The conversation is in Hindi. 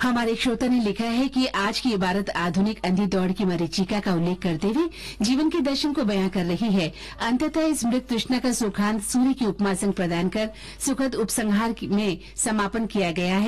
हमारे श्रोता ने लिखा है कि आज की इबारत आधुनिक अंधी दौड़ की मरीचिका का उल्लेख करते हुए जीवन के दर्शन को बयां कर रही है। अंततः इस मृत तृष्णा का सुखांत सूर्य की उपमा संग प्रदान कर सुखद उपसंहार में समापन किया गया है।